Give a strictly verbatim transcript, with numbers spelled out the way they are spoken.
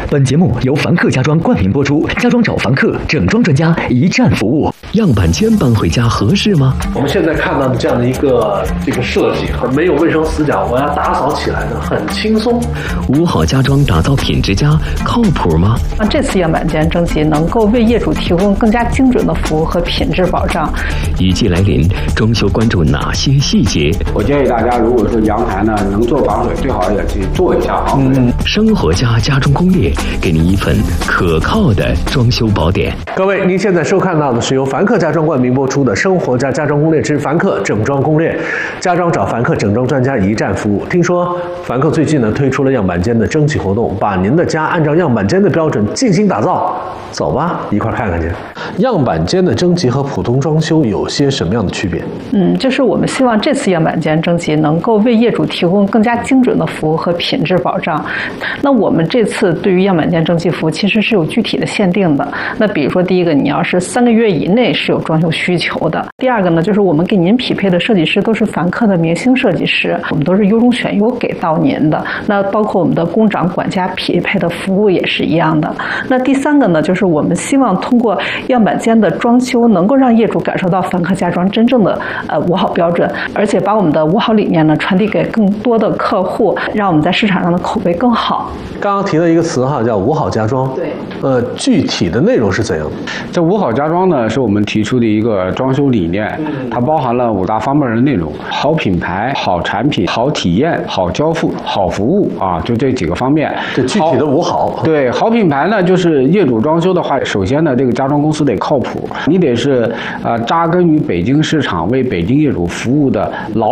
本节目由凡客家装冠名播出，家装找凡客，整装专家一站服务。样板间搬回家合适吗？ 我们现在看到的这样的一个这个设计，没有卫生死角，我要打扫起来呢很轻松。 五好家装打造品质家，靠谱吗？ 这次样板间征集能够为业主提供更加精准的服务和品质保障。 雨季来临，装修关注哪些细节？ 我建议大家，如果说阳台呢能做防水，最好也去做一下防水。 嗯，生活家家装攻略，给您一份可靠的装修宝典。 各位，您现在收看到的是由凡客家装冠名播出的《生活家家装攻略之凡客整装攻略》，家装找凡客，整装专家一站服务。听说凡客最近呢推出了样板间的征集活动，把您的家按照样板间的标准进行打造。走吧，一块看看去。样板间的征集和普通装修有些什么样的区别？ 嗯，就是我们希望这次样板间征集能够为业主提供更加精准的服务和品质保障。那我们这次对于样板间征集服务其实是有具体的限定的。那比如说，第一个，你要是三个月以内是有装修需求的；第二个呢，就是我们给您匹配的设计师都是凡客的明星设计师，我们都是优中选优给到您的。那包括我们的工长管家匹配的服务也是一样的。那第三个呢，就是我们希望通过样板间的装修，能够让业主感受到凡客家装真正的呃五好标准，而且把我们的五好理念呢传递给更多的客户，让我们在市场上的口碑更好。 刚刚提到一个词哈，叫五好家装。 对。 呃，具体的内容是怎样的？ 这五好家装呢，是我们提出的一个装修理念，嗯、它包含了五大方面的内容：好品牌、好产品、好体验、好交付、好服务啊，就这几个方面。 这具体的五好。 对，好品牌呢，就是业主装修的话，首先呢，这个家装公司得靠谱，你得是呃扎根于北京市场，为北京业主服务的老